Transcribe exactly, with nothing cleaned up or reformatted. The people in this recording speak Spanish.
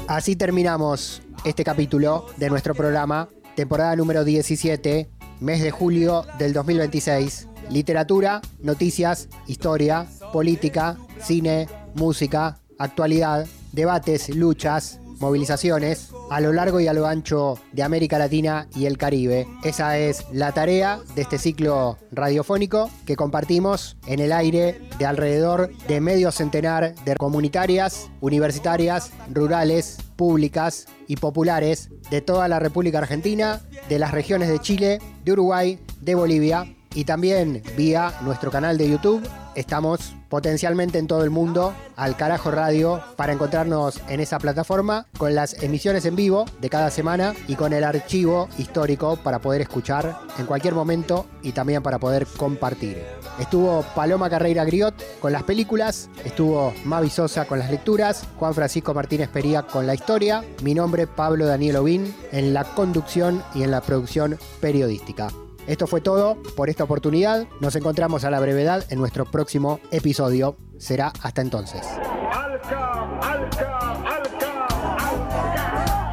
Así terminamos este capítulo de nuestro programa, temporada número diecisiete, mes de julio del dos mil veintiséis. Literatura, noticias, historia, política, cine, música, actualidad, debates, luchas, movilizaciones a lo largo y a lo ancho de América Latina y el Caribe. Esa es la tarea de este ciclo radiofónico que compartimos en el aire de alrededor de medio centenar de comunitarias, universitarias, rurales, públicas y populares de toda la República Argentina, de las regiones de Chile, de Uruguay, de Bolivia y también vía nuestro canal de YouTube. Estamos potencialmente en todo el mundo, al carajo radio, para encontrarnos en esa plataforma con las emisiones en vivo de cada semana y con el archivo histórico para poder escuchar en cualquier momento y también para poder compartir. Estuvo Paloma Carreira Griot con las películas, estuvo Mavi Sosa con las lecturas, Juan Francisco Martínez Pería con la historia, mi nombre Pablo Daniel Ovín en la conducción y en la producción periodística. Esto fue todo por esta oportunidad. Nos encontramos a la brevedad en nuestro próximo episodio. Será hasta entonces.